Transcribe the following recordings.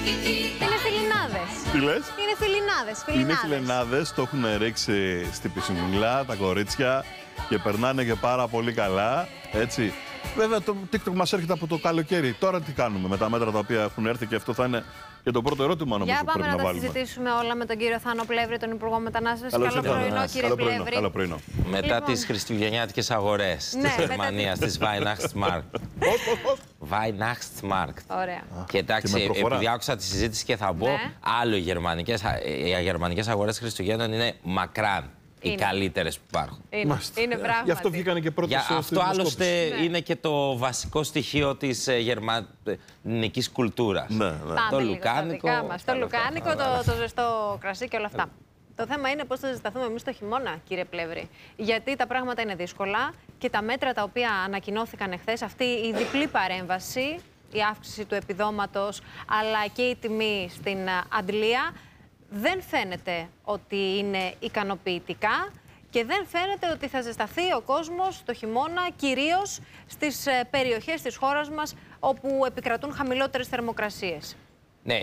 Είναι φιλινάδες. Τι λες? Είναι φιλινάδες. Είναι φιλενάδες, το έχουν ρίξει στη πισινούλα τα κορίτσια και περνάνε και πάρα πολύ καλά, έτσι. Βέβαια το TikTok μας έρχεται από το καλοκαίρι. Τώρα τι κάνουμε με τα μέτρα τα οποία έχουν έρθει και αυτό θα είναι και το πρώτο ερώτημα νομίζω που πρέπει να βάλουμε. Για πάμε να τα συζητήσουμε όλα με τον κύριο Θάνο Πλεύρη, τον Υπουργό Μετανάστευσης. Καλό πρωινό, κύριε Πλεύρη. Καλό πρωινό. Μετά τις χριστουγεννιάτικες αγορές της Γερμανίας, της Weihnachtsmarkt. Weihnachtsmarkt. Ωραία. Και εντάξει, επειδή άκουσα τη συζήτηση και θα πω, άλλο οι γερμανικές αγορές Χριστουγέννων είναι μακράν οι καλύτερες που υπάρχουν. Είναι πράγματι. Γι' αυτό βγήκανε και πρώτες στις αυτό άλλωστε είναι και το βασικό στοιχείο της γερμανικής κουλτούρας. Το λουκάνικο, το ζεστό κρασί και όλα αυτά. Το θέμα είναι πώς θα ζεσταθούμε εμείς το χειμώνα, κύριε Πλεύρη. Γιατί τα πράγματα είναι δύσκολα και τα μέτρα τα οποία ανακοινώθηκαν εχθές, αυτή η διπλή παρέμβαση, η αύξηση του επιδόματος αλλά και η τιμή στην αντλία, δεν φαίνεται ότι είναι ικανοποιητικά και δεν φαίνεται ότι θα ζεσταθεί ο κόσμος το χειμώνα, κυρίως στις περιοχές της χώρας μας όπου επικρατούν χαμηλότερες θερμοκρασίες. Ναι,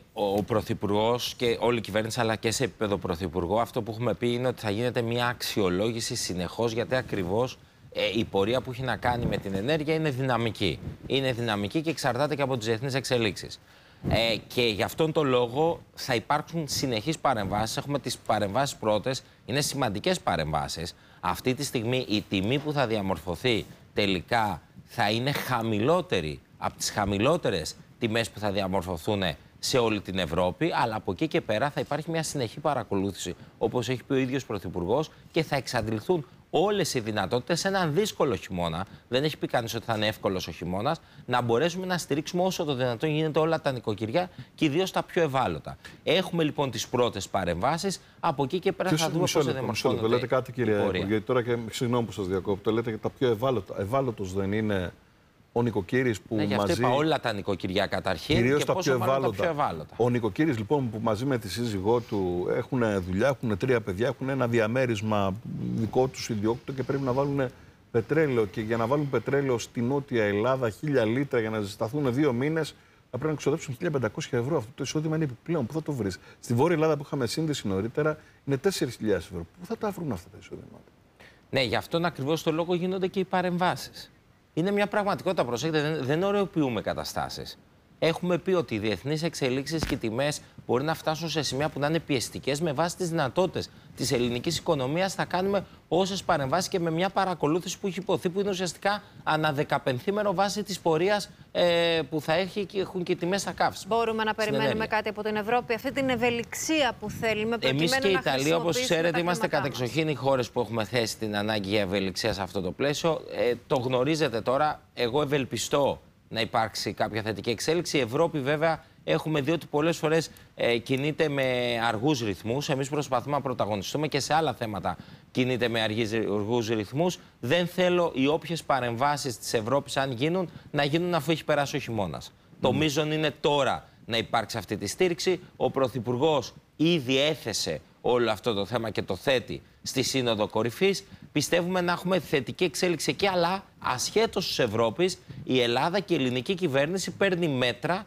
ο Πρωθυπουργός και όλη η κυβέρνηση, αλλά και σε επίπεδο Πρωθυπουργό, αυτό που έχουμε πει είναι ότι θα γίνεται μια αξιολόγηση συνεχώς, γιατί ακριβώς η πορεία που έχει να κάνει με την ενέργεια είναι δυναμική. Είναι δυναμική και εξαρτάται και από τις διεθνείς εξελίξεις. Και γι' αυτόν τον λόγο θα υπάρξουν συνεχείς παρεμβάσεις. Έχουμε τις παρεμβάσεις πρώτες, είναι σημαντικές παρεμβάσεις. Αυτή τη στιγμή η τιμή που θα διαμορφωθεί τελικά θα είναι χαμηλότερη από τις χαμηλότερες τιμές που θα διαμορφωθούν σε όλη την Ευρώπη, αλλά από εκεί και πέρα θα υπάρχει μια συνεχή παρακολούθηση, όπως έχει πει ο ίδιος Πρωθυπουργός, και θα εξαντληθούν όλες οι δυνατότητες σε έναν δύσκολο χειμώνα. Δεν έχει πει κανείς ότι θα είναι εύκολος ο χειμώνας, να μπορέσουμε να στηρίξουμε όσο το δυνατόν γίνεται όλα τα νοικοκυριά και ιδίως τα πιο ευάλωτα. Έχουμε λοιπόν τις πρώτες παρεμβάσεις. Από εκεί και πέρα θα δούμε πώς θα διαμορφώνονται. Το λέτε κάτι, κύριε Υπουργέ, τώρα και συγγνώμη που σας διακόπτω, λέτε και τα πιο ευάλωτα. Ευάλωτος δεν είναι ο νοικοκύρης που γι' αυτό είπα όλα τα νοικοκυριά καταρχήν. Κυρίως και τα πιο ευάλωτα. Ο νοικοκύρης λοιπόν που μαζί με τη σύζυγό του έχουν δουλειά, έχουν 3 παιδιά, έχουν ένα διαμέρισμα δικό τους ιδιόκτητο και πρέπει να βάλουν πετρέλαιο. Και για να βάλουν πετρέλαιο στη Νότια Ελλάδα 1000 λίτρα για να ζεσταθούν 2 μήνες, θα πρέπει να ξοδέψουν 1.500 ευρώ. Αυτό το εισόδημα είναι επιπλέον. Πού θα το βρεις? Στη Βόρεια Ελλάδα που είχαμε σύνδεση νωρίτερα είναι 4.000 ευρώ. Πού θα τα βρουν αυτά τα εισόδηματα? Ναι, γι' αυτόν ακριβώς το λόγο γίνονται και οι παρεμβάσεις. Είναι μια πραγματικότητα, προσέξτε, δεν ωρεοποιούμε καταστάσεις. Έχουμε πει ότι οι διεθνείς εξελίξεις και οι τιμές μπορεί να φτάσουν σε σημεία που να είναι πιεστικές με βάση τις δυνατότητες της ελληνικής οικονομίας. Θα κάνουμε όσες παρεμβάσεις και με μια παρακολούθηση που έχει υποθεί, που είναι ουσιαστικά ανά 15ήμερο βάση της πορείας που θα έχουν και οι τιμές στα καύσιμα. Μπορούμε να περιμένουμε κάτι από την Ευρώπη, αυτή την ευελιξία που θέλουμε? Εμείς και η Ιταλία, όπως ξέρετε, είμαστε κατεξοχήν οι χώρες που έχουμε θέσει την ανάγκη για ευελιξία σε αυτό το πλαίσιο. Το γνωρίζετε τώρα. Εγώ ευελπιστώ να υπάρξει κάποια θετική εξέλιξη. Η Ευρώπη, βέβαια, έχουμε δει ότι πολλές φορές κινείται με αργούς ρυθμούς. Εμείς προσπαθούμε να πρωταγωνιστούμε και σε άλλα θέματα κινείται με αργούς ρυθμούς. Δεν θέλω οι όποιες παρεμβάσεις της Ευρώπης, αν γίνουν, να γίνουν αφού έχει περάσει ο χειμώνας. Το μείζον είναι τώρα να υπάρξει αυτή τη στήριξη. Ο Πρωθυπουργός ήδη έθεσε όλο αυτό το θέμα και το θέτει στη Σύνοδο Κορυφής. Πιστεύουμε να έχουμε θετική εξέλιξη εκεί, αλλά ασχέτως της Ευρώπης, η Ελλάδα και η ελληνική κυβέρνηση παίρνει μέτρα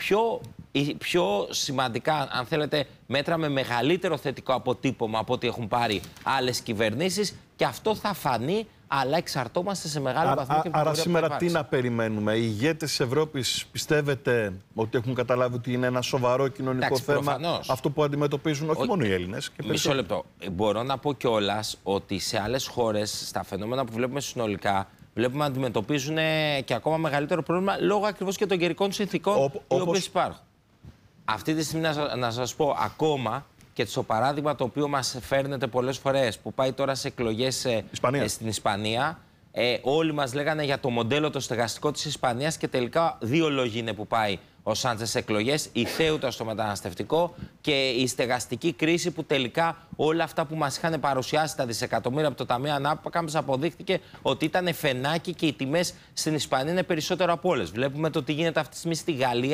πιο σημαντικά, αν θέλετε, μέτρα με μεγαλύτερο θετικό αποτύπωμα από ό,τι έχουν πάρει άλλες κυβερνήσεις, και αυτό θα φανεί, αλλά εξαρτώμαστε σε μεγάλο βαθμό. Άρα σήμερα τι να περιμένουμε? Οι ηγέτες της Ευρώπης πιστεύετε ότι έχουν καταλάβει ότι είναι ένα σοβαρό κοινωνικό θέμα, προφανώς, αυτό που αντιμετωπίζουν όχι μόνο οι Έλληνες? Μισό λεπτό. Μπορώ να πω κιόλας ότι σε άλλες χώρες, στα φαινόμενα που βλέπουμε συνολικά, βλέπουμε να αντιμετωπίζουν και ακόμα μεγαλύτερο πρόβλημα λόγω ακριβώς και των καιρικών συνθήκων οι οποίες υπάρχουν. Αυτή τη στιγμή να σας πω ακόμα και στο παράδειγμα το οποίο μας φέρνετε πολλές φορές, που πάει τώρα σε εκλογές στην Ισπανία. Όλοι μας λέγανε για το μοντέλο το στεγαστικό της Ισπανίας και τελικά 2 λόγοι είναι που πάει ο Σάντσες σε εκλογές: η θέουτα στο μεταναστευτικό και η στεγαστική κρίση, που τελικά όλα αυτά που μας είχαν παρουσιάσει, τα δισεκατομμύρια από το Ταμείο Ανάπτυξης, αποδείχθηκε ότι ήταν φενάκι και οι τιμές στην Ισπανία είναι περισσότερο από όλες. Βλέπουμε το τι γίνεται αυτή τη στιγμή στη Γαλλία.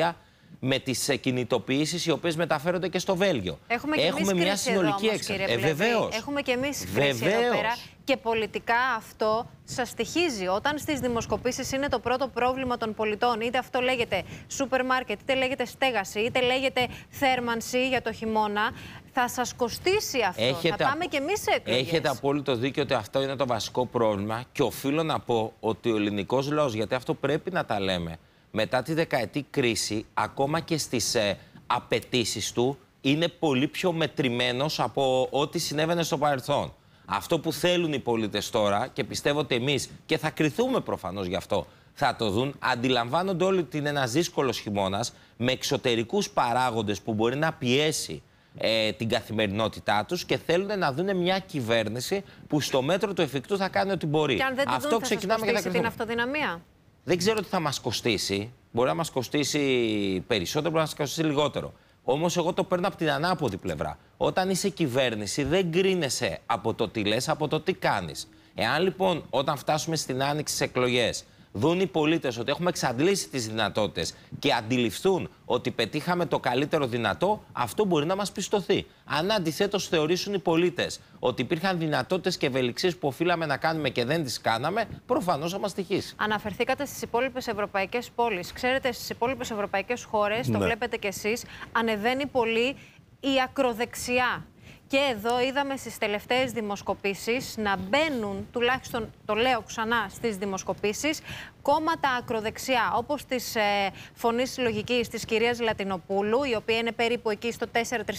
με τις κινητοποιήσεις οι οποίες μεταφέρονται και στο Βέλγιο. Έχουμε μια συνολική έξαρση. Βεβαίως. Έχουμε και εμείς κρίση εδώ πέρα. Και πολιτικά αυτό σας στοιχίζει. Όταν στις δημοσκοπήσεις είναι το πρώτο πρόβλημα των πολιτών, είτε αυτό λέγεται σούπερ μάρκετ, είτε λέγεται στέγαση, είτε λέγεται θέρμανση για το χειμώνα, θα σας κοστίσει αυτό. Θα πάμε και εμείς σε εκλογές. Έχετε απόλυτο δίκιο ότι αυτό είναι το βασικό πρόβλημα και οφείλω να πω ότι ο ελληνικός λαός, γιατί αυτό πρέπει να τα λέμε, μετά τη δεκαετή κρίση, ακόμα και στις απαιτήσεις του, είναι πολύ πιο μετρημένος από ό,τι συνέβαινε στο παρελθόν. Αυτό που θέλουν οι πολίτες τώρα, και πιστεύω ότι εμείς, και θα κριθούμε προφανώς γι' αυτό, θα το δουν, αντιλαμβάνονται όλοι ότι είναι ένας δύσκολος χειμώνας, με εξωτερικούς παράγοντες που μπορεί να πιέσει την καθημερινότητά τους και θέλουν να δουν μια κυβέρνηση που στο μέτρο του εφικτού θα κάνει ό,τι μπορεί. Και αν δεν αυτό δουν, ξεκινάμε θα σας κοστίσει την αυτοδυναμία. Δεν ξέρω τι θα μας κοστίσει. Μπορεί να μας κοστίσει περισσότερο, μπορεί να μας κοστίσει λιγότερο. Όμως εγώ το παίρνω από την ανάποδη πλευρά. Όταν είσαι κυβέρνηση δεν κρίνεσαι από το τι λες, από το τι κάνεις. Εάν λοιπόν όταν φτάσουμε στην άνοιξη στις εκλογές δουν οι πολίτες ότι έχουμε εξαντλήσει τις δυνατότητες και αντιληφθούν ότι πετύχαμε το καλύτερο δυνατό, αυτό μπορεί να μας πιστωθεί. Αν αντιθέτως θεωρήσουν οι πολίτες ότι υπήρχαν δυνατότητες και ευελιξίες που οφείλαμε να κάνουμε και δεν τις κάναμε, προφανώς θα μας τυχήσει. Αναφερθήκατε στις υπόλοιπες ευρωπαϊκές πόλεις. Ξέρετε, στις υπόλοιπες ευρωπαϊκές χώρες, το βλέπετε κι εσείς, ανεβαίνει πολύ η ακροδεξιά. Και εδώ είδαμε στις τελευταίες δημοσκοπήσεις να μπαίνουν, τουλάχιστον το λέω ξανά στις δημοσκοπήσεις, κόμματα ακροδεξιά, όπως της Φωνής Συλλογικής της κυρίας Λατινοπούλου, η οποία είναι περίπου εκεί στο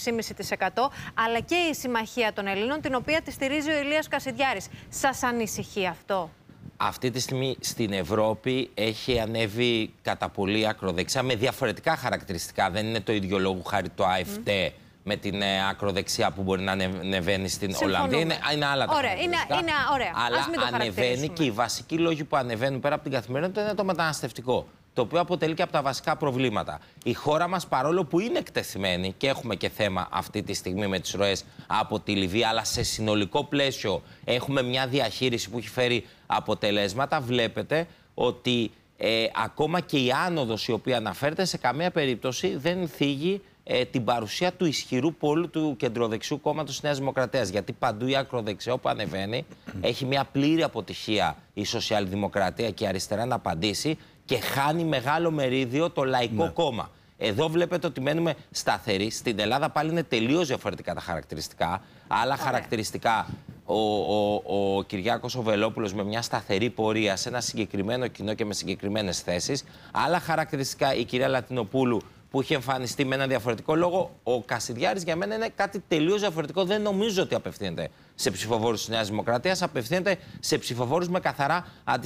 4-3,5%, αλλά και η Συμμαχία των Ελλήνων, την οποία τη στηρίζει ο Ηλίας Κασιδιάρης. Σας ανησυχεί αυτό? Αυτή τη στιγμή στην Ευρώπη έχει ανέβει κατά πολύ ακροδεξιά με διαφορετικά χαρακτηριστικά. Δεν είναι το ίδιο λόγου χάρη το AfD με την ακροδεξιά που μπορεί να ανεβαίνει στην Ολλανδία. Είναι άλλα τα χαρακτηριστικά. Ωραία. Αλλά ας μην το ανεβαίνει και οι βασικοί λόγοι που ανεβαίνουν πέρα από την καθημερινότητα είναι το μεταναστευτικό, το οποίο αποτελεί και από τα βασικά προβλήματα. Η χώρα μας, παρόλο που είναι εκτεθειμένη και έχουμε και θέμα αυτή τη στιγμή με τις ροές από τη Λιβύη, αλλά σε συνολικό πλαίσιο έχουμε μια διαχείριση που έχει φέρει αποτελέσματα. Βλέπετε ότι ακόμα και η άνοδος η οποία αναφέρεται σε καμία περίπτωση δεν θίγει την παρουσία του ισχυρού πόλου του κεντροδεξιού κόμματος της Νέας Δημοκρατίας. Γιατί παντού η ακροδεξιά όπου ανεβαίνει έχει μια πλήρη αποτυχία η σοσιαλδημοκρατία και η αριστερά να απαντήσει και χάνει μεγάλο μερίδιο το Λαϊκό Κόμμα. Εδώ βλέπετε ότι μένουμε σταθεροί. Στην Ελλάδα πάλι είναι τελείως διαφορετικά τα χαρακτηριστικά. Άλλα χαρακτηριστικά, ο Κυριάκος ο Βελόπουλος με μια σταθερή πορεία σε ένα συγκεκριμένο κοινό και με συγκεκριμένες θέσεις. Άλλα χαρακτηριστικά η κυρία Λατινοπούλου που είχε εμφανιστεί με έναν διαφορετικό λόγο. Ο Κασιδιάρης για μένα είναι κάτι τελείως διαφορετικό. Δεν νομίζω ότι απευθύνεται σε ψηφοφόρους της Νέας Δημοκρατίας. Απευθύνεται σε ψηφοφόρους με καθαρά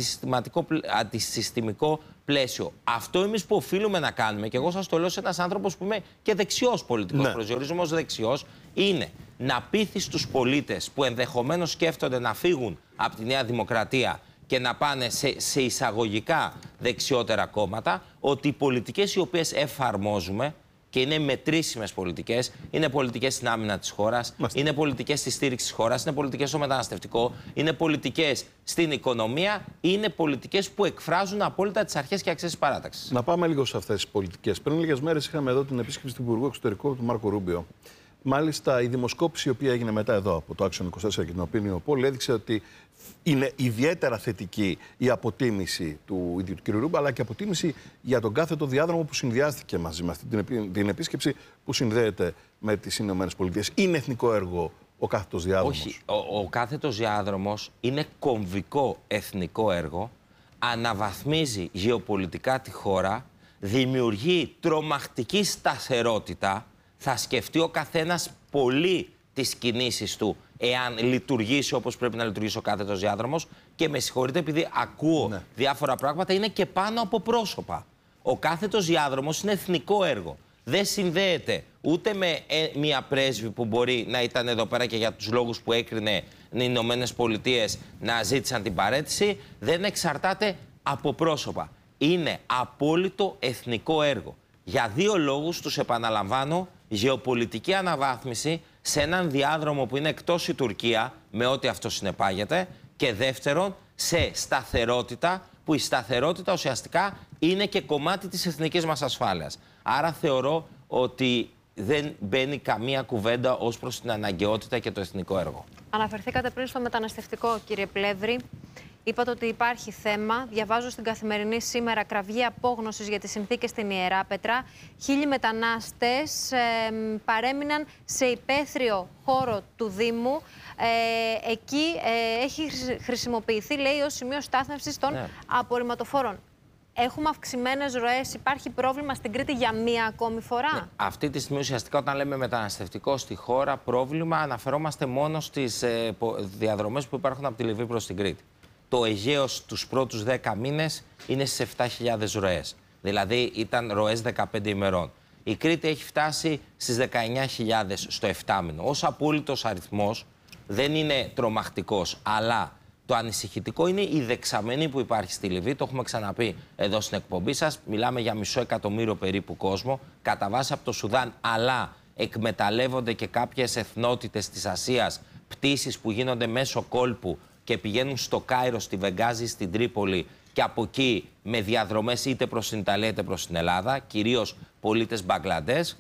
αντισυστημικό πλαίσιο. Αυτό εμείς που οφείλουμε να κάνουμε, και εγώ σας το λέω σε ένας άνθρωπος που είμαι και δεξιός πολιτικός, προσδιορίζομαι ως δεξιός, είναι να πείθει στους πολίτες που ενδεχομένως σκέφτονται να φύγουν από τη Νέα Δημοκρατία και να πάνε σε εισαγωγικά δεξιότερα κόμματα, ότι οι πολιτικές οι οποίες εφαρμόζουμε, και είναι μετρήσιμες πολιτικές, είναι πολιτικές στην άμυνα της χώρας, είναι πολιτικές στη στήριξη της χώρας, είναι πολιτικές στο μεταναστευτικό, είναι πολιτικές στην οικονομία, είναι πολιτικές που εκφράζουν απόλυτα τις αρχές και αξίες της παράταξης. Να πάμε λίγο σε αυτές τις πολιτικές. Πριν λίγες μέρες είχαμε εδώ την επίσκεψη του Υπουργού Εξωτερικού του Μάρκο Ρούμπιο. Μάλιστα, η δημοσκόπηση η οποία έγινε μετά εδώ από το Action 24 και την Opinion Poll έδειξε ότι είναι ιδιαίτερα θετική η αποτίμηση του ίδιου του κ. Ρούμπιο, αλλά και αποτίμηση για τον κάθετο διάδρομο που συνδυάστηκε μαζί με αυτή την επίσκεψη που συνδέεται με τις Ηνωμένες Πολιτείες. Είναι εθνικό έργο ο κάθετος διάδρομος? Όχι. Ο κάθετος διάδρομος είναι κομβικό εθνικό έργο, αναβαθμίζει γεωπολιτικά τη χώρα, δημιουργεί τρομακτική σταθερότητα. Θα σκεφτεί ο καθένας πολύ τις κινήσεις του εάν λειτουργήσει όπως πρέπει να λειτουργήσει ο κάθετος διάδρομος. Και με συγχωρείτε επειδή ακούω διάφορα πράγματα, είναι και πάνω από πρόσωπα. Ο κάθετος διάδρομος είναι εθνικό έργο. Δεν συνδέεται ούτε με μια πρέσβη που μπορεί να ήταν εδώ πέρα και για τους λόγους που έκρινε οι Ηνωμένες Πολιτείες να ζήτησαν την παραίτηση. Δεν εξαρτάται από πρόσωπα. Είναι απόλυτο εθνικό έργο. Για δύο λόγους τους επαναλαμβάνω: γεωπολιτική αναβάθμιση σε έναν διάδρομο που είναι εκτός η Τουρκία, με ό,τι αυτό συνεπάγεται, και δεύτερον, σε σταθερότητα, που η σταθερότητα ουσιαστικά είναι και κομμάτι της εθνικής μας ασφάλειας. Άρα θεωρώ ότι δεν μπαίνει καμία κουβέντα ως προς την αναγκαιότητα και το εθνικό έργο. Αναφερθήκατε πριν στο μεταναστευτικό, κύριε Πλεύρη. Είπατε ότι υπάρχει θέμα. Διαβάζω στην Καθημερινή σήμερα κραυγή απόγνωσης για τις συνθήκες στην Ιεράπετρα. 1.000 μετανάστες παρέμειναν σε υπαίθριο χώρο του Δήμου. Εκεί έχει χρησιμοποιηθεί, λέει, ως σημείο στάθμευσης των απορριμματοφόρων. Έχουμε αυξημένες ροές, υπάρχει πρόβλημα στην Κρήτη για μία ακόμη φορά. Ναι. Αυτή τη στιγμή ουσιαστικά όταν λέμε μεταναστευτικό στη χώρα πρόβλημα, αναφερόμαστε μόνο στις διαδρομές που υπάρχουν από τη Λιβύη προς την Κρήτη. Το Αιγαίος τους πρώτους 10 μήνες είναι στις 7.000 ροές. Δηλαδή ήταν ροές 15 ημερών. Η Κρήτη έχει φτάσει στις 19.000 στο 7 μήνο. Ως απόλυτος αριθμός δεν είναι τρομακτικός, αλλά το ανησυχητικό είναι η δεξαμενή που υπάρχει στη Λιβύη. Το έχουμε ξαναπεί εδώ στην εκπομπή σας. Μιλάμε για 500.000 περίπου κόσμο, κατά βάση από το Σουδάν, αλλά εκμεταλλεύονται και κάποιες εθνότητες της Ασίας, πτήσεις που γίνονται μέσω κόλπου και πηγαίνουν στο Κάιρο, στη Βεγγάζη, στην Τρίπολη και από εκεί με διαδρομές είτε προς την Ιταλία είτε προς την Ελλάδα, κυρίως πολίτες Μπαγκλαντές.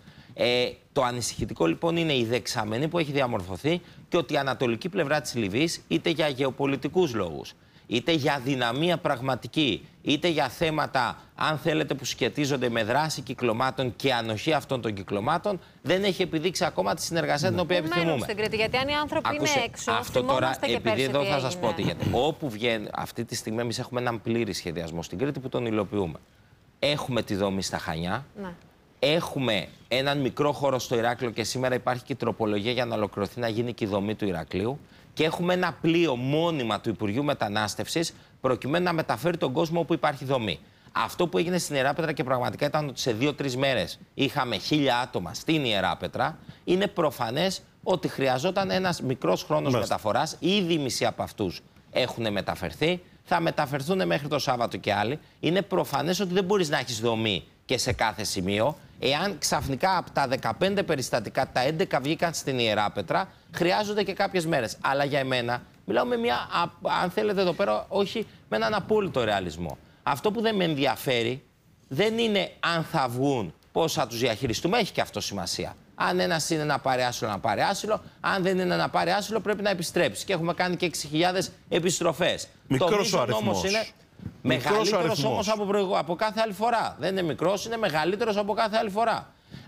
Το ανησυχητικό λοιπόν είναι η δεξαμενή που έχει διαμορφωθεί και ότι η ανατολική πλευρά της Λιβύης, είτε για γεωπολιτικούς λόγους, είτε για δυναμία πραγματική, είτε για θέματα, αν θέλετε, που σχετίζονται με δράση κυκλωμάτων και ανοχή αυτών των κυκλωμάτων, δεν έχει επιδείξει ακόμα τη συνεργασία την οποία επιθυμούμε. Στην Κρήτη, γιατί αν οι άνθρωποι είναι έξω, αυτό τώρα, και επειδή εδώ θα σας πω τι γίνεται. Όπου βγαίνει, αυτή τη στιγμή εμείς έχουμε έναν πλήρη σχεδιασμό στην Κρήτη που τον υλοποιούμε. Έχουμε τη δομή στα Χανιά. Ναι. Έχουμε έναν μικρό χώρο στο Ηράκλειο και σήμερα υπάρχει και η τροπολογία για να ολοκληρωθεί να γίνει και η δομή του Ηρακλείου. Και έχουμε ένα πλοίο μόνιμα του Υπουργείου Μετανάστευσης προκειμένου να μεταφέρει τον κόσμο όπου υπάρχει δομή. Αυτό που έγινε στην Ιεράπετρα και πραγματικά ήταν ότι σε 2-3 μέρες είχαμε 1.000 άτομα στην Ιεράπετρα. Είναι προφανές ότι χρειαζόταν ένας μικρός χρόνος μεταφοράς. Ήδη οι μισοί από αυτούς έχουν μεταφερθεί. Θα μεταφερθούν μέχρι το Σάββατο και άλλοι. Είναι προφανές ότι δεν μπορείς να έχεις δομή και σε κάθε σημείο. Εάν ξαφνικά από τα 15 περιστατικά τα 11 βγήκαν στην Ιεράπετρα, χρειάζονται και κάποιες μέρες. Αλλά για εμένα, μιλάω με μια, αν θέλετε εδώ πέρα, όχι με έναν απόλυτο ρεαλισμό. Αυτό που δεν με ενδιαφέρει δεν είναι αν θα βγουν, πώς θα τους διαχειριστούμε, έχει και αυτό σημασία. Αν ένας είναι να πάρει άσυλο, να πάρει άσυλο. Αν δεν είναι να πάρει άσυλο, πρέπει να επιστρέψει. Και έχουμε κάνει και 6.000 επιστροφές. Μικρός ο αριθμός. Είναι μεγαλύτερος όμως από κάθε άλλη φορά. Δεν είναι μικρός, είναι μεγαλύτερος από κάθε άλλη φορά.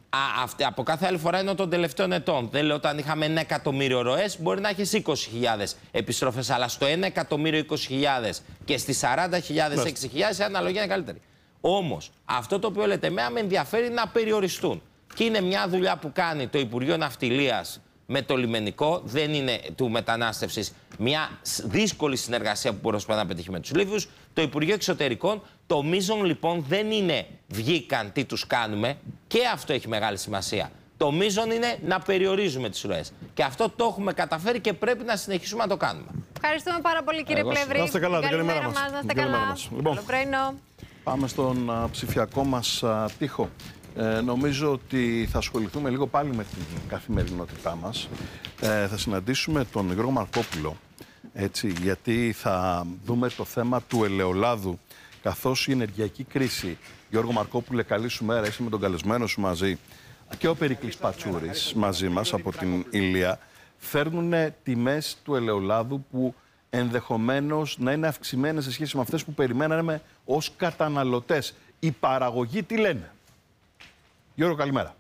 Από κάθε άλλη φορά είναι των τελευταίων ετών. Δεν λέω όταν είχαμε 1 εκατομμύριο ροές, μπορεί να έχεις 20.000 επιστροφές. Αλλά στο 1.020.000 και στις 40.000, 6.000 η αναλογία είναι καλύτερη. Όμως, αυτό το οποίο λέτε, με ενδιαφέρει να περιοριστούν. Και είναι μια δουλειά που κάνει το Υπουργείο Ναυτιλίας με το λιμενικό, δεν είναι του μετανάστευσης. Μια δύσκολη συνεργασία που μπορούμε να πετύχει με τους Λίβιους. Το Υπουργείο Εξωτερικών, το μείζον λοιπόν δεν είναι βγήκαν τι τους κάνουμε, και αυτό έχει μεγάλη σημασία. Το μείζον είναι να περιορίζουμε τις ροές. Και αυτό το έχουμε καταφέρει και πρέπει να συνεχίσουμε να το κάνουμε. Ευχαριστούμε πάρα πολύ, κύριε Πλεύρη. Να είστε καλά, την καλημέρα μας. Να είστε καλά. Λοιπόν, πρωινό. πάμε στον ψηφιακό μας τοίχο. Νομίζω ότι θα ασχοληθούμε λίγο πάλι με την καθημερινότητά μας. Θα συναντήσουμε τον Γιώργο Μαρκόπουλο, έτσι, γιατί θα δούμε το θέμα του ελαιολάδου καθώς η ενεργειακή κρίση. Γιώργο Μαρκόπουλε, καλή σου μέρα, είσαι με τον καλεσμένο σου μαζί, και ο Περικλής Πατσούρης μαζί μας από την Ηλία. Φέρνουν τιμές του ελαιολάδου που ενδεχομένως να είναι αυξημένες σε σχέση με αυτές που περιμέναμε ως καταναλωτές. Οι παραγωγοί τι λένε? Γιώργο, καλημέρα.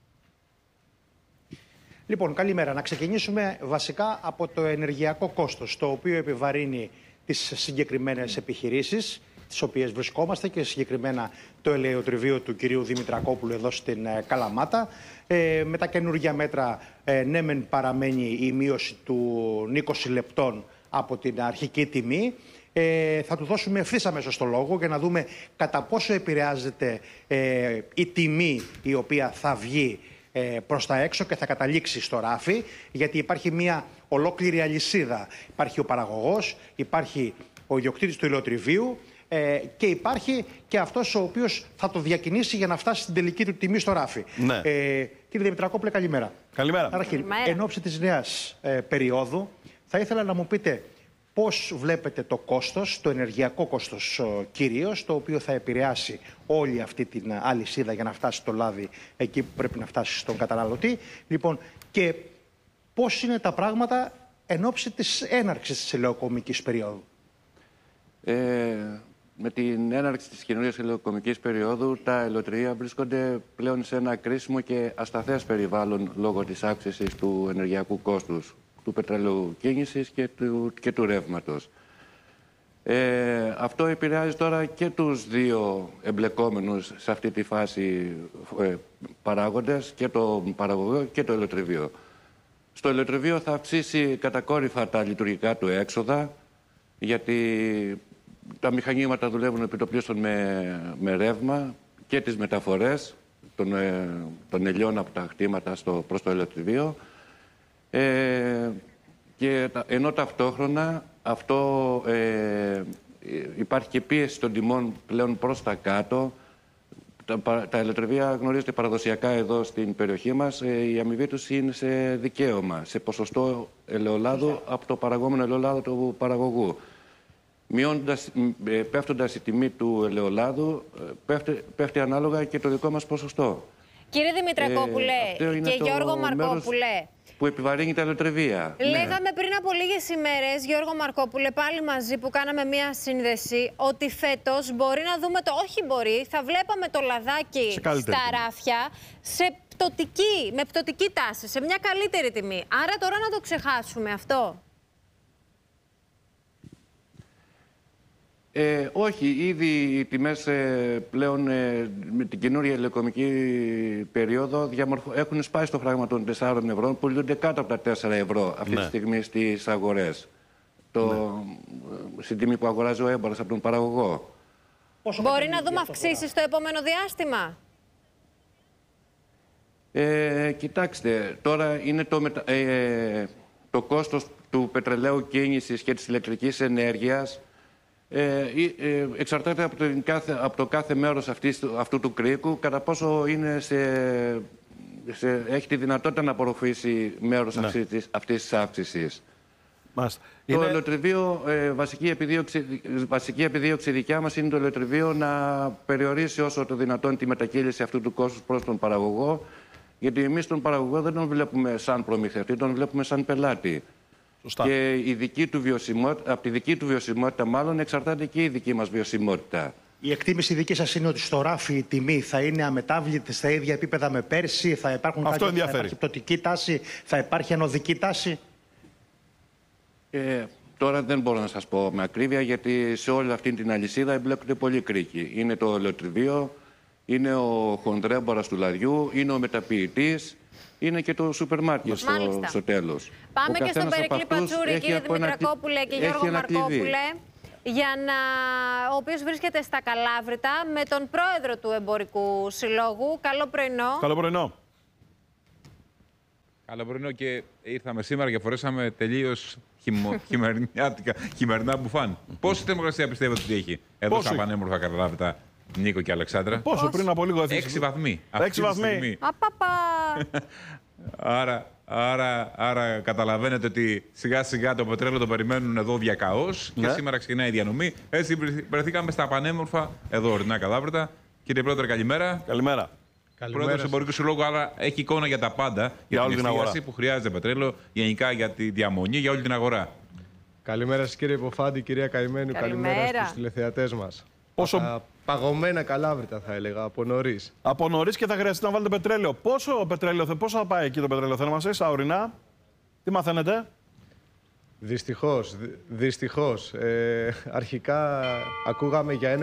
Λοιπόν, καλημέρα. Να ξεκινήσουμε βασικά από το ενεργειακό κόστος, το οποίο επιβαρύνει τις συγκεκριμένες επιχειρήσεις, τις οποίες βρισκόμαστε, και συγκεκριμένα το ελαιοτριβείο του κυρίου Δημητρακόπουλου εδώ στην Καλαμάτα. Με τα καινούργια μέτρα, ναι μεν παραμένει η μείωση των 20 λεπτών από την αρχική τιμή. Θα του δώσουμε ευθύς αμέσως το λόγο για να δούμε κατά πόσο επηρεάζεται η τιμή η οποία θα βγει προς τα έξω και θα καταλήξει στο ράφι, γιατί υπάρχει μια ολόκληρη αλυσίδα. Υπάρχει ο παραγωγός, υπάρχει ο ιδιοκτήτης του ελαιοτριβείου και υπάρχει και αυτός ο οποίος θα το διακινήσει για να φτάσει στην τελική του τιμή στο ράφι. Ναι. Κύριε Δημητρακόπουλε, καλημέρα. Καλημέρα. Εν ώψη της νέας περίοδου, θα ήθελα να μου πείτε πώς βλέπετε το κόστος, το ενεργειακό κόστος κυρίως, το οποίο θα επηρεάσει όλη αυτή την αλυσίδα για να φτάσει το λάδι εκεί που πρέπει να φτάσει στον καταναλωτή. Λοιπόν, και πώς είναι τα πράγματα εν ώψη της έναρξης της ελαιοκομικής περίοδου. Με την έναρξη της καινούριας ελαιοκομικής περίοδου, τα ελαιοτρία βρίσκονται πλέον σε ένα κρίσιμο και ασταθές περιβάλλον λόγω της αύξησης του ενεργειακού κόστους, του πετρελαίου κίνησης και του ρεύματος. Αυτό επηρεάζει τώρα και τους δύο εμπλεκόμενους σε αυτή τη φάση παράγοντες, και το παραγωγό και το ελαιοτριβείο. Στο ελαιοτριβείο θα αυξήσει κατακόρυφα τα λειτουργικά του έξοδα, γιατί τα μηχανήματα δουλεύουν επιτοπλίστων με ρεύμα και τις μεταφορές των ελιών από τα κτήματα προς το ελαιοτριβείο. Και ενώ ταυτόχρονα υπάρχει και πίεση των τιμών πλέον προς τα κάτω. Τα ελαιοτριβεία, γνωρίζετε, παραδοσιακά εδώ στην περιοχή μας, η αμοιβή τους είναι σε δικαίωμα, σε ποσοστό ελαιολάδου από το παραγόμενο ελαιολάδο του παραγωγού. Πέφτοντας η τιμή του ελαιολάδου, πέφτει ανάλογα και το δικό μας ποσοστό. Κύριε Δημητρακόπουλε και Γιώργο Μαρκόπουλε, που επιβαρύνει τα ελαιοτριβεία. Λέγαμε πριν από λίγες ημέρες, Γιώργο Μαρκόπουλε, πάλι μαζί που κάναμε μία σύνδεση, ότι φέτος μπορεί να δούμε όχι μπορεί, θα βλέπαμε το λαδάκι στα ράφια με πτωτική τάση, σε μια καλύτερη τιμή. Άρα τώρα να το ξεχάσουμε αυτό. Όχι, ήδη οι τιμές πλέον με την καινούρια ελαιοκομική περίοδο έχουν σπάσει στο φράγμα των 4 ευρώ, που λύνονται κάτω από τα 4 ευρώ αυτή τη στιγμή στις αγορές. Στην τιμή που αγοράζει ο έμπορος από τον παραγωγό. Μπορεί να δούμε αυξήσεις στο επόμενο διάστημα? Κοιτάξτε, τώρα είναι το κόστος του πετρελαίου κίνησης και της ηλεκτρικής ενέργειας. Εξαρτάται από το κάθε μέρος αυτού του κρίκου κατά πόσο έχει τη δυνατότητα να απορροφήσει μέρος αυτής της αύξησης. Το ελαιοτριβείο, βασική επιδίωξη δικιά μας είναι το ελαιοτριβείο να περιορίσει όσο το δυνατόν τη μετακύληση αυτού του κόστους προς τον παραγωγό, γιατί εμείς τον παραγωγό δεν τον βλέπουμε σαν προμηθευτή, τον βλέπουμε σαν πελάτη. Σωστά. Και από τη δική του βιωσιμότητα μάλλον εξαρτάται και η δική μας βιωσιμότητα. Η εκτίμηση δική σας είναι ότι στο ράφι η τιμή θα είναι αμετάβλητη στα ίδια επίπεδα με πέρσι, θα υπάρχει πτωτική τάση, θα υπάρχει ανωδική τάση? Τώρα δεν μπορώ να σας πω με ακρίβεια, γιατί σε όλη αυτή την αλυσίδα εμπλέκονται πολλοί κρίκοι. Είναι το ελαιοτριβείο, είναι ο χονδρέμπορας του λαδιού, είναι ο μεταποιητής, είναι και το σούπερ μάρκετ στο τέλος. Πάμε και στον Περικλή Πατσούρη, κύριε Δημητρακόπουλε και Γιώργο Μαρκόπουλε, ο οποίος βρίσκεται στα Καλάβρητα με τον πρόεδρο του Εμπορικού Συλλόγου. Καλό πρωινό. Καλό πρωινό. Καλό πρωινό, και ήρθαμε σήμερα και φορέσαμε τελείως χειμερινά μπουφάν. Πόση θερμοκρασία πιστεύετε ότι έχει εδώ στα πανέμορφα Καλάβρητα, Νίκο και Αλεξάνδρα? Πόσο πριν από λίγο? 6 βαθμοί. 6 βαθμοί. Άρα καταλαβαίνετε ότι σιγά σιγά το πετρέλαιο το περιμένουν εδώ διακαώς και σήμερα ξεκινάει η διανομή. Έτσι βρεθήκαμε στα πανέμορφα εδώ ορεινά Καλάβρητα. Κύριε Πρόεδρε, καλημέρα. Καλημέρα. Πρόεδρος του Εμπορικού Συλλόγου, άρα έχει εικόνα για τα πάντα, για την εστίαση που χρειάζεται πετρέλαιο, γενικά για τη διαμονή, για όλη την αγορά. Καλημέρα σας κύριε Υποφάντη, κυρία Καημένη, καλημέρα στους τηλεθεατές μας. Πόσο... Παγωμένα Καλάβρητα θα έλεγα, από νωρίς. Από νωρίς, και θα χρειαστεί να βάλετε πετρέλαιο. Πόσο θα πάει εκεί το πετρέλαιο, θέλω να μας πεις, ορεινά? Τι μαθαίνετε? Δυστυχώς. Αρχικά ακούγαμε για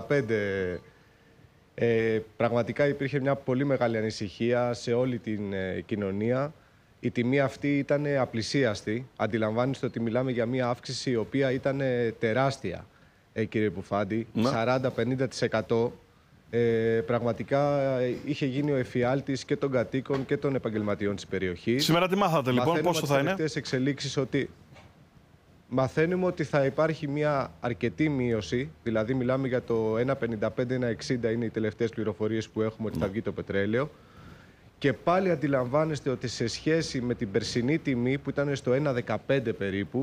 1,75. Πραγματικά υπήρχε μια πολύ μεγάλη ανησυχία σε όλη την κοινωνία. Η τιμή αυτή ήταν απλησίαστη. Αντιλαμβάνεστε ότι μιλάμε για μια αύξηση η οποία ήταν τεράστια, κύριε Υποφάντη. 40-50%. Πραγματικά είχε γίνει ο εφιάλτης και των κατοίκων και των επαγγελματιών της περιοχής. Σήμερα τι μάθατε λοιπόν, πόσο θα είναι? Εξελίξεις ότι μαθαίνουμε ότι θα υπάρχει μια αρκετή μείωση, δηλαδή μιλάμε για το 1,55-1,60 είναι οι τελευταίες πληροφορίες που έχουμε ότι θα βγει το πετρέλαιο. Και πάλι αντιλαμβάνεστε ότι σε σχέση με την περσινή τιμή που ήταν στο 1,15 περίπου,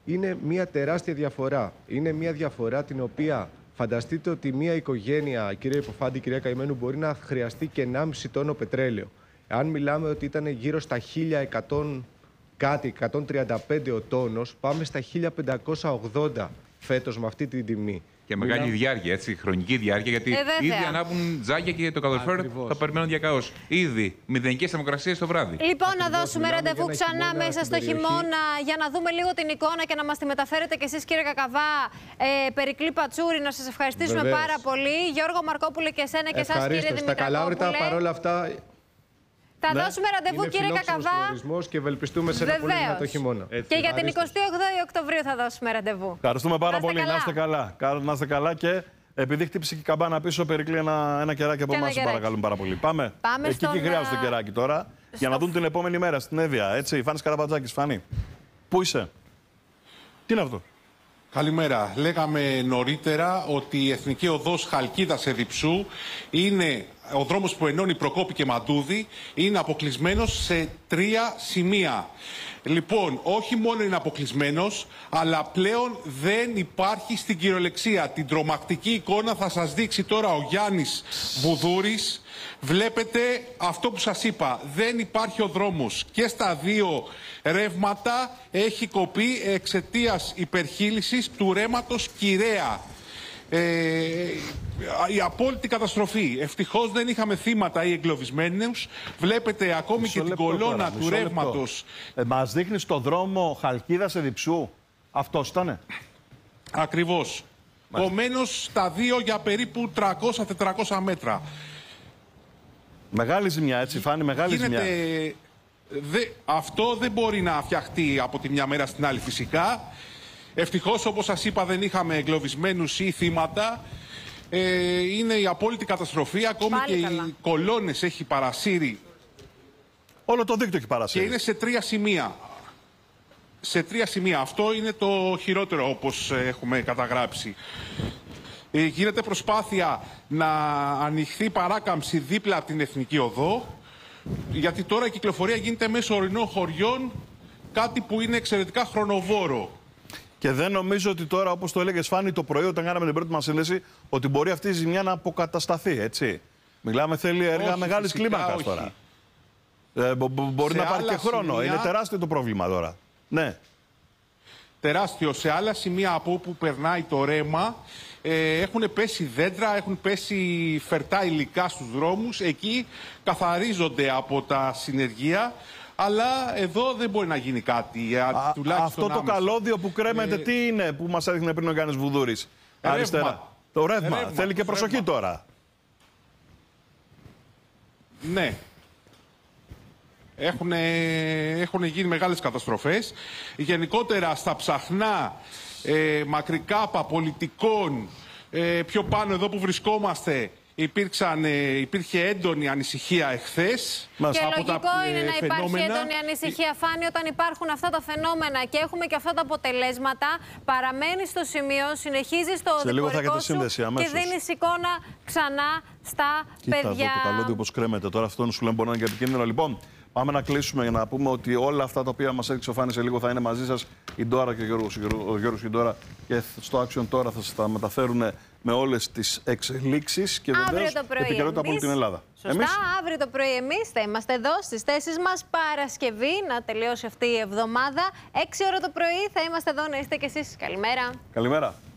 είναι μια τεράστια διαφορά. Είναι μια διαφορά την οποία φανταστείτε ότι μια οικογένεια, κύριε Υποφάντη, κυρία Καημένου, μπορεί να χρειαστεί και 1,5 τόνο πετρέλαιο. Αν μιλάμε ότι ήταν γύρω στα 1.100 κάτι, 135 ο τόνος, πάμε στα 1.580 φέτος με αυτή την τιμή. Και μεγάλη διάρκεια, έτσι, χρονική διάρκεια, γιατί ήδη ανάβουν τζάκια και το καλοκαίρι θα περιμένουν διακαώς. Ήδη μηδενικές θερμοκρασίες το βράδυ. Λοιπόν, να δώσουμε ραντεβού ξανά μέσα στο χειμώνα για να δούμε λίγο την εικόνα και να μας τη μεταφέρετε κι εσείς, κύριε Κακαβά. Περικλή Πατσούρη, να σας ευχαριστήσουμε πάρα πολύ. Γιώργο Μαρκόπουλε και εσένα και εσάς, κύριε Δημητρακόπουλε. Στα Καλάβρητα, παρόλα αυτά. Θα δώσουμε ραντεβού, κύριε Κακαβά. Και ευελπιστούμε σε ένα πολύ δυνατό χειμώνα. Και για την 28η Οκτωβρίου θα δώσουμε ραντεβού. Ευχαριστούμε πάρα πολύ. Να είστε καλά. Να είστε καλά και επειδή χτύπησε και η καμπάνα πίσω, Περικλή, ένα κεράκι από εμάς, παρακαλούμε πάρα πολύ. Πάμε εκεί και χρειάζεται το κεράκι τώρα για να δουν την επόμενη μέρα στην Εύβοια. Έτσι, Φάνης Καραπατζάκης. Φάνη, πού είσαι? Τι είναι αυτό? Καλημέρα. Λέγαμε νωρίτερα ότι η Εθνική Οδός Χαλκίδας-Εδιψού είναι ο δρόμος που ενώνει Προκόπη και Μαντούδη, είναι αποκλεισμένος σε 3 σημεία. Λοιπόν, όχι μόνο είναι αποκλεισμένος, αλλά πλέον δεν υπάρχει στην κυριολεξία. Την τρομακτική εικόνα θα σας δείξει τώρα ο Γιάννης Βουδούρης. Βλέπετε αυτό που σας είπα. Δεν υπάρχει ο δρόμος. Και στα 2 ρεύματα έχει κοπεί εξαιτίας υπερχείλησης του ρέματος Κυραία. Η απόλυτη καταστροφή. Ευτυχώς δεν είχαμε θύματα ή εγκλωβισμένους. Βλέπετε ακόμη και την κολόνα του ρεύματος. Μας δείχνεις το δρόμο Χαλκίδας-Εδιψού. Αυτός ήτανε? Ακριβώς. Κομμένος στα 2 για περίπου 300-400 μέτρα. Μεγάλη ζημιά, έτσι, Φάνη, μεγάλη ζημιά. Αυτό δεν μπορεί να φτιαχτεί από τη μια μέρα στην άλλη φυσικά. Ευτυχώς, όπως σας είπα, δεν είχαμε εγκλωβισμένους ή θύματα. Είναι η απόλυτη καταστροφή. Ακόμη και οι κολόνες έχει παρασύρει. Όλο το δίκτυο έχει παρασύρει. Και είναι σε 3 σημεία. Σε 3 σημεία. Αυτό είναι το χειρότερο, όπως έχουμε καταγράψει. Γίνεται προσπάθεια να ανοιχθεί παράκαμψη δίπλα από την Εθνική Οδό, γιατί τώρα η κυκλοφορία γίνεται μέσω ορεινών χωριών, κάτι που είναι εξαιρετικά χρονοβόρο. Και δεν νομίζω ότι τώρα, όπως το έλεγες, Φάνη, το πρωί όταν κάναμε την πρώτη μας σύνδεση, ότι μπορεί αυτή η ζημιά να αποκατασταθεί, έτσι. Μιλάμε, θέλει έργα μεγάλης κλίμακας τώρα. Μπορεί να πάρει και χρόνο. Σημεία... Είναι τεράστιο το πρόβλημα τώρα. Ναι. Τεράστιο. Σε άλλα σημεία από όπου περνάει το ρέμα έχουν πέσει δέντρα, έχουν πέσει φερτά υλικά στους δρόμους. Εκεί καθαρίζονται από τα συνεργεία. Αλλά εδώ δεν μπορεί να γίνει κάτι. Αυτό το καλώδιο που κρέμεται, τι είναι που μας έδειχνε πριν ο Γιάννης Βουδούρης? Αριστερά. Το ρεύμα. Θέλει και προσοχή τώρα. Ναι. Έχουν γίνει μεγάλες καταστροφές. Γενικότερα στα ψαχνά μακρικάπα πολιτικών, πιο πάνω εδώ που βρισκόμαστε, υπήρχε έντονη ανησυχία εχθές. Και λογικό είναι να υπάρχει έντονη ανησυχία, Φάνη, όταν υπάρχουν αυτά τα φαινόμενα και έχουμε και αυτά τα αποτελέσματα. Παραμένει στο σημείο, συνεχίζει στο οδηγορικό σου και δίνεις εικόνα ξανά στα παιδιά. Κοίτα εδώ το καλώδιο όπως κρέμεται τώρα, αυτό σου λέμε μπορεί να είναι και επικίνδυνο. Λοιπόν, πάμε να κλείσουμε για να πούμε ότι όλα αυτά τα οποία μας έδειξε ο Φάνης σε λίγο θα είναι μαζί σας η Ντόρα και ο Γιώργος και η Ντόρα, και στο Action τώρα θα σας τα μεταφέρουν με όλες τις εξελίξεις και βεβαίως επικαιρότητα από όλη την Ελλάδα. Σωστά, αύριο το πρωί εμείς θα είμαστε εδώ στις θέσεις μας. Παρασκευή, να τελειώσει αυτή η εβδομάδα. 6 ώρα το πρωί θα είμαστε εδώ, να είστε κι εσείς. Καλημέρα. Καλημέρα.